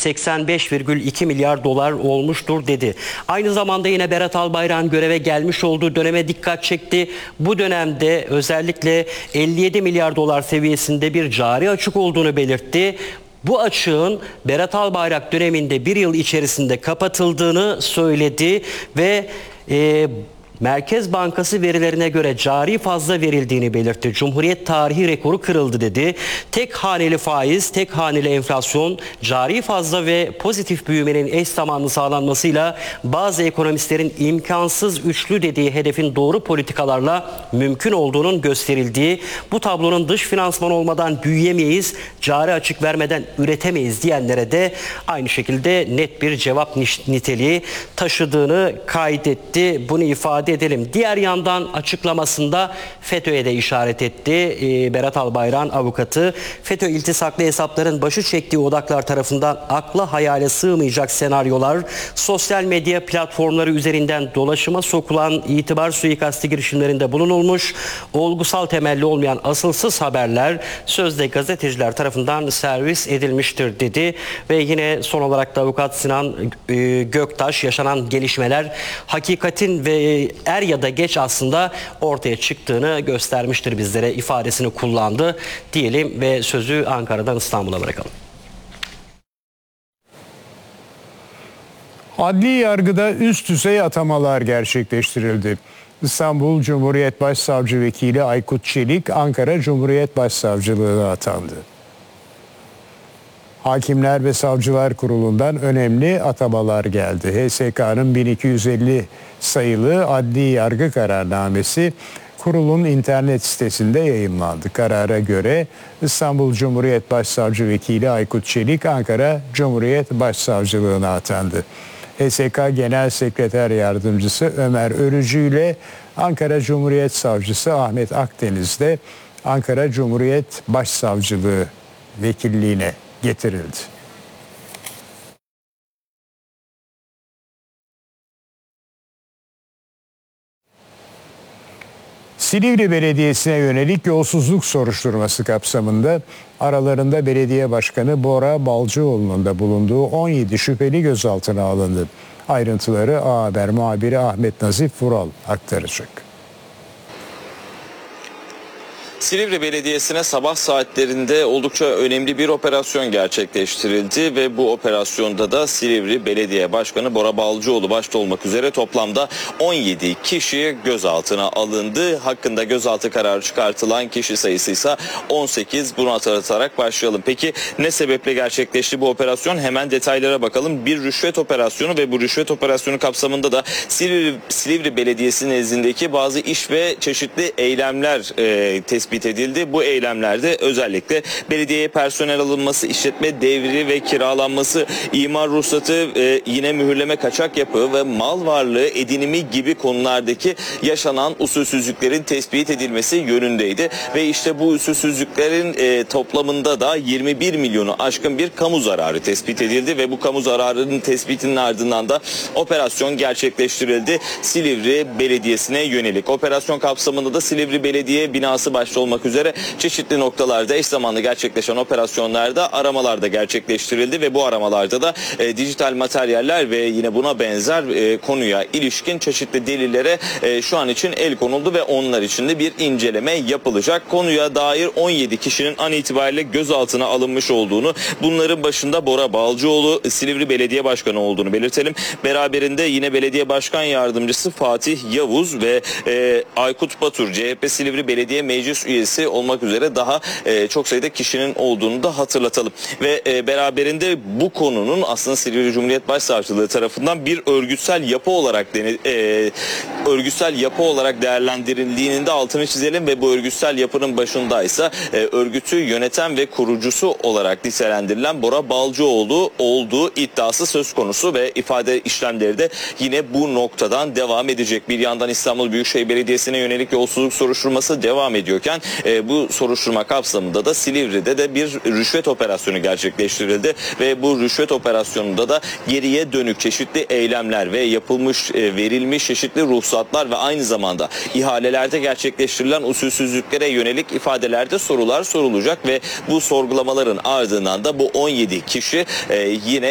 85,2 milyar dolar olmuştur dedi. Aynı zamanda yine Berat Albayrak'ın göreve gelmiş olduğu döneme dikkat çekti. Bu dönemde özellikle 57 milyar dolar seviyesinde bir cari açık olduğunu belirtti. Bu açığın Berat Albayrak döneminde bir yıl içerisinde kapatıldığını söyledi ve Merkez Bankası verilerine göre cari fazla verildiğini belirtti. Cumhuriyet tarihi rekoru kırıldı dedi. Tek haneli faiz, tek haneli enflasyon, cari fazla ve pozitif büyümenin eş zamanlı sağlanmasıyla bazı ekonomistlerin imkansız üçlü dediği hedefin doğru politikalarla mümkün olduğunun gösterildiği, bu tablonun dış finansman olmadan büyüyemeyiz, cari açık vermeden üretemeyiz diyenlere de aynı şekilde net bir cevap niteliği taşıdığını kaydetti. Bunu ifade edelim. Diğer yandan açıklamasında FETÖ'ye de işaret etti. Berat Albayrak'ın avukatı, FETÖ iltisaklı hesapların başı çektiği odaklar tarafından akla hayale sığmayacak senaryolar, sosyal medya platformları üzerinden dolaşıma sokulan itibar suikastı girişimlerinde bulunulmuş, olgusal temelli olmayan asılsız haberler sözde gazeteciler tarafından servis edilmiştir dedi. Ve yine son olarak da avukat Sinan Göktaş, yaşanan gelişmeler hakikatin ve er ya da geç aslında ortaya çıktığını göstermiştir bizlere ifadesini kullandı diyelim ve sözü Ankara'dan İstanbul'a bırakalım. Adli yargıda üst düzey atamalar gerçekleştirildi. İstanbul Cumhuriyet Başsavcı Vekili Aykut Çelik, Ankara Cumhuriyet Başsavcılığına atandı. Hakimler ve Savcılar Kurulu'ndan önemli atamalar geldi. HSK'nın 1250 sayılı adli yargı kararnamesi kurulun internet sitesinde yayımlandı. Karara göre İstanbul Cumhuriyet Başsavcı Vekili Aykut Çelik, Ankara Cumhuriyet Başsavcılığına atandı. HSK Genel Sekreter Yardımcısı Ömer Örücü ile Ankara Cumhuriyet Savcısı Ahmet Akdeniz de Ankara Cumhuriyet Başsavcılığı vekilliğine getirildi. Silivri Belediyesi'ne yönelik yolsuzluk soruşturması kapsamında aralarında belediye başkanı Bora Balcıoğlu'nun da bulunduğu 17 şüpheli gözaltına alındı. Ayrıntıları A Haber muhabiri Ahmet Nazif Vural aktaracak. Silivri Belediyesi'ne sabah saatlerinde oldukça önemli bir operasyon gerçekleştirildi ve bu operasyonda da Silivri Belediye Başkanı Bora Balcıoğlu başta olmak üzere toplamda 17 kişi gözaltına alındı. Hakkında gözaltı kararı çıkartılan kişi sayısı ise 18. Bunu hatırlatarak başlayalım. Peki ne sebeple gerçekleşti bu operasyon? Hemen detaylara bakalım. Bir rüşvet operasyonu ve bu rüşvet operasyonu kapsamında da Silivri Belediyesi nezdindeki bazı iş ve çeşitli eylemler tespit edildi. Bu eylemlerde özellikle belediyeye personel alınması, işletme devri ve kiralanması, imar ruhsatı, yine mühürleme, kaçak yapı ve mal varlığı edinimi gibi konulardaki yaşanan usulsüzlüklerin tespit edilmesi yönündeydi. Ve işte bu usulsüzlüklerin toplamında da 21 milyonu aşkın bir kamu zararı tespit edildi ve bu kamu zararının tespitinin ardından da operasyon gerçekleştirildi Silivri Belediyesi'ne yönelik. Operasyon kapsamında da Silivri Belediye binası başta olmak üzere çeşitli noktalarda eş zamanlı gerçekleşen operasyonlarda aramalar da gerçekleştirildi ve bu aramalarda da dijital materyaller ve yine buna benzer konuya ilişkin çeşitli delillere şu an için el konuldu ve onlar için de bir inceleme yapılacak. Konuya dair 17 kişinin an itibariyle gözaltına alınmış olduğunu, bunların başında Bora Balcıoğlu, Silivri Belediye Başkanı olduğunu belirtelim. Beraberinde yine Belediye Başkan Yardımcısı Fatih Yavuz ve Aykut Batur, CHP Silivri Belediye Meclis üyesi olmak üzere daha çok sayıda kişinin olduğunu da hatırlatalım. Ve beraberinde bu konunun aslında Silivri Cumhuriyet Başsavcılığı tarafından bir örgütsel yapı olarak değerlendirildiğinin de altını çizelim ve bu örgütsel yapının başındaysa örgütü yöneten ve kurucusu olarak nitelendirilen Bora Balcıoğlu olduğu iddiası söz konusu ve ifade işlemleri de yine bu noktadan devam edecek. Bir yandan İstanbul Büyükşehir Belediyesi'ne yönelik yolsuzluk soruşturması devam ediyorken bu soruşturma kapsamında da Silivri'de de bir rüşvet operasyonu gerçekleştirildi ve bu rüşvet operasyonunda da geriye dönük çeşitli eylemler ve yapılmış, verilmiş çeşitli ruhsatlar ve aynı zamanda ihalelerde gerçekleştirilen usulsüzlüklere yönelik ifadelerde sorular sorulacak ve bu sorgulamaların ardından da bu 17 kişi yine